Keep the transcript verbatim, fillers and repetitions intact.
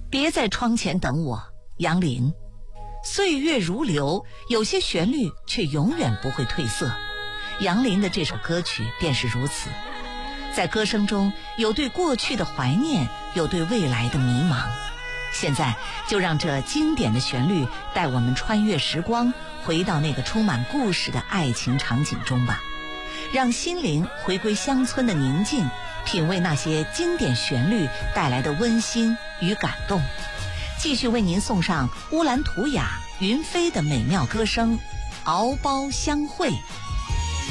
别在窗前等我，杨林。岁月如流，有些旋律却永远不会褪色。杨林的这首歌曲便是如此，在歌声中有对过去的怀念，有对未来的迷茫。现在就让这经典的旋律带我们穿越时光，回到那个充满故事的爱情场景中吧，让心灵回归乡村的宁静，品味那些经典旋律带来的温馨与感动。继续为您送上乌兰图雅、云飞的美妙歌声，敖包相会。